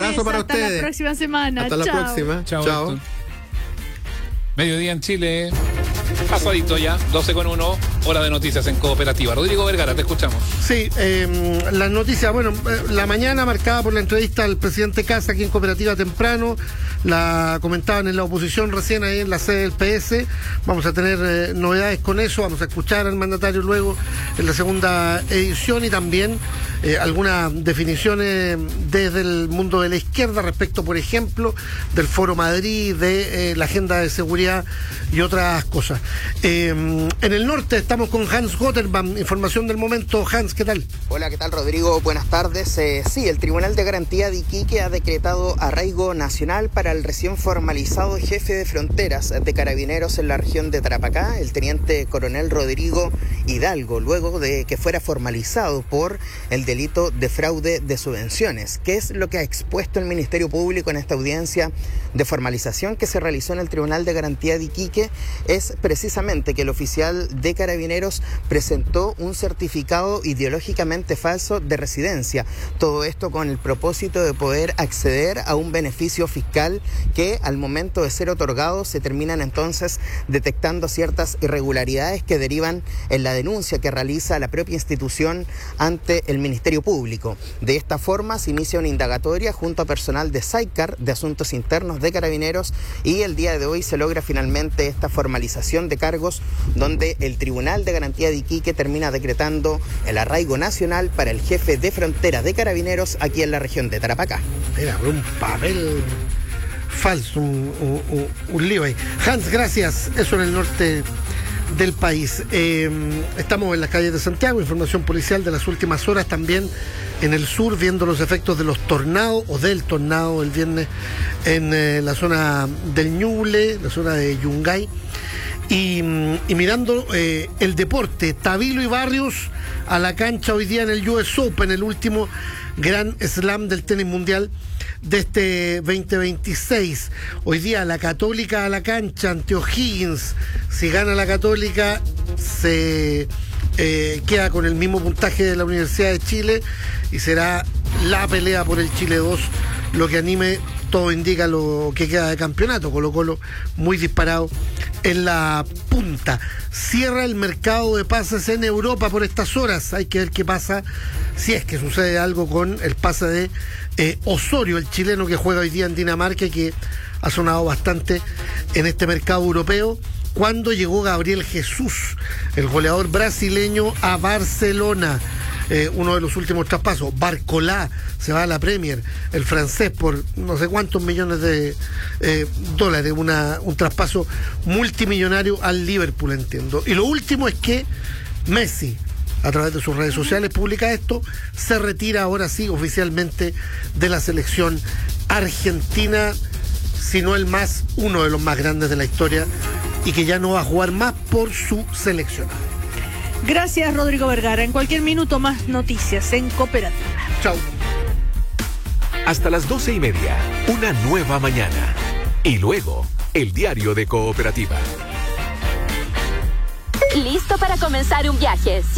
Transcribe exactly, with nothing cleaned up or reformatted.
Abrazo para hasta ustedes. la próxima semana. Hasta la Chao. próxima. Chao. Chao. Héctor. Mediodía en Chile. Pasadito ya, doce con uno, hora de noticias en Cooperativa. Rodrigo Vergara, te escuchamos. Sí, eh, las noticias, bueno, eh, la mañana marcada por la entrevista al presidente Kast aquí en Cooperativa temprano, la comentaban en la oposición recién ahí en la sede del P S, vamos a tener eh, novedades con eso, vamos a escuchar al mandatario luego en la segunda edición y también eh, algunas definiciones desde el mundo de la izquierda respecto, por ejemplo, del Foro Madrid, de eh, la agenda de seguridad y otras cosas. Eh, en el norte estamos con Hans Gotterbaum, información del momento. Hans, ¿qué tal? Hola, ¿qué tal, Rodrigo? Buenas tardes. Eh, sí, el Tribunal de Garantía de Iquique ha decretado arraigo nacional para el recién formalizado jefe de fronteras de Carabineros en la región de Tarapacá, el teniente coronel Rodrigo Hidalgo, luego de que fuera formalizado por el delito de fraude de subvenciones. ¿Qué es lo que ha expuesto el Ministerio Público en esta audiencia de formalización que se realizó en el Tribunal de Garantía de Iquique? Es precisamente que el oficial de Carabineros presentó un certificado ideológicamente falso de residencia. Todo esto con el propósito de poder acceder a un beneficio fiscal que al momento de ser otorgado se terminan entonces detectando ciertas irregularidades que derivan en la denuncia que realiza la propia institución ante el Ministerio Público. De esta forma se inicia una indagatoria junto a personal de SAICAR, de Asuntos Internos de Carabineros, y el día de hoy se logra finalmente esta formalización de cargos donde el Tribunal de Garantía de Iquique termina decretando el arraigo nacional para el jefe de frontera de Carabineros aquí en la región de Tarapacá. Era un papel falso, un, un, un lío ahí. Hans, gracias. Eso en el norte del país. Eh, estamos en las calles de Santiago, información policial de las últimas horas también en el sur, viendo los efectos de los tornados o del tornado el viernes en eh, la zona del Ñuble, la zona de Yungay. Y, y mirando eh, el deporte, Tavilo y Barrios a la cancha hoy día en el U S Open, el último gran slam del tenis mundial de este veinte veintiséis. Hoy día la Católica a la cancha ante O'Higgins. Si gana la Católica se eh, queda con el mismo puntaje de la Universidad de Chile y será la pelea por el Chile dos lo que anime. Todo indica lo que queda de campeonato. Colo Colo muy disparado en la punta. Cierra el mercado de pases en Europa por estas horas. Hay que ver qué pasa, si es que sucede algo con el pase de eh, Osorio, el chileno que juega hoy día en Dinamarca y que ha sonado bastante en este mercado europeo. Cuando llegó Gabriel Jesús, el goleador brasileño, a Barcelona. Eh, uno de los últimos traspasos. Barcolá se va a la Premier, el francés, por no sé cuántos millones de eh, dólares, una, un traspaso multimillonario al Liverpool, entiendo. Y lo último es que Messi, a través de sus redes sociales, publica esto, se retira ahora sí oficialmente de la selección argentina, si no el más, uno de los más grandes de la historia, y que ya no va a jugar más por su selección. Gracias, Rodrigo Vergara. En cualquier minuto más noticias en Cooperativa. Chao. Hasta las doce y media, una nueva mañana. Y luego, el diario de Cooperativa. ¿Listo para comenzar un viaje